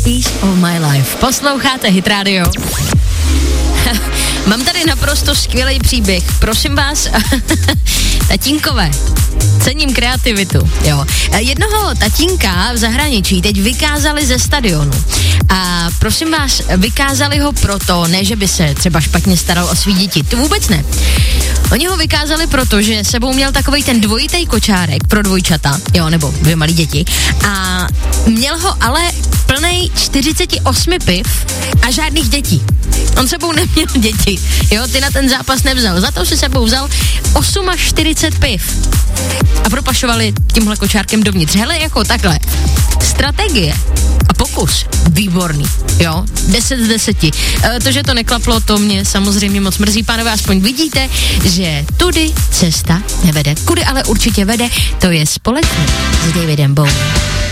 Piece of my life. Posloucháte Hit Radio. Mám tady naprosto skvělý příběh. Prosím vás, tatínkové, cením kreativitu, jo. Jednoho tatínka v zahraničí teď vykázali ze stadionu. A prosím vás, vykázali ho proto, ne, že by se třeba špatně staral o svý děti, to vůbec ne. Oni ho vykázali proto, že sebou měl takovej ten dvojitej kočárek pro dvojčata, jo, nebo 2 malí děti. A měl ho ale plnej 48 piv a žádných dětí. On sebou neměl děti, jo, ty na ten zápas nevzal, za to si sebou vzal 48 piv a propašovali tímhle kočárkem dovnitř. Hele, jako takhle, strategie a pokus, výborný, jo, 10 z 10. To, že to neklaplo, to mě samozřejmě moc mrzí, pánové, aspoň vidíte, že tudy cesta nevede, kudy ale určitě vede, to je Společně s Davidem Bowie.